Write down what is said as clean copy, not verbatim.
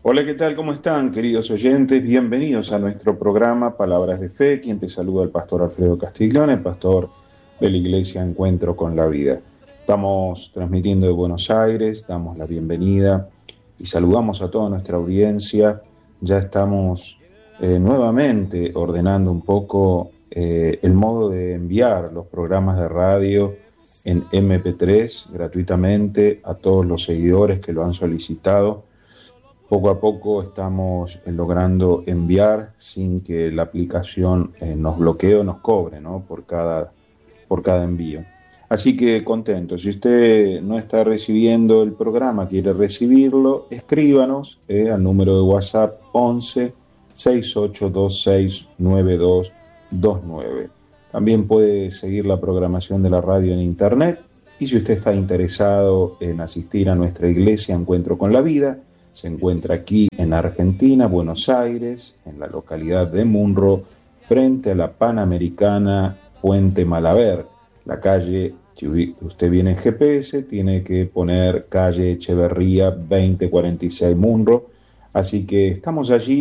Hola, ¿qué tal? ¿Cómo están, queridos oyentes? Bienvenidos a nuestro programa Palabras de Fe. Quien te saluda el pastor Alfredo Castiglione, el pastor de la Iglesia Encuentro con la Vida. Estamos transmitiendo de Buenos Aires, damos la bienvenida y saludamos a toda nuestra audiencia. Ya estamos nuevamente ordenando un poco el modo de enviar los programas de radio en MP3 gratuitamente a todos los seguidores que lo han solicitado. Poco a poco estamos logrando enviar sin que la aplicación nos bloquee o nos cobre, ¿no? por cada envío. Así que contento. Si usted no está recibiendo el programa, quiere recibirlo, escríbanos al número de WhatsApp 11 6826 9229. También puede seguir la programación de la radio en internet. Y si usted está interesado en asistir a nuestra iglesia Encuentro con la Vida, se encuentra aquí en Argentina, Buenos Aires, en la localidad de Munro, frente a la Panamericana Puente Malaver. La calle, si usted viene en GPS, tiene que poner calle Echeverría 2046 Munro. Así que estamos allí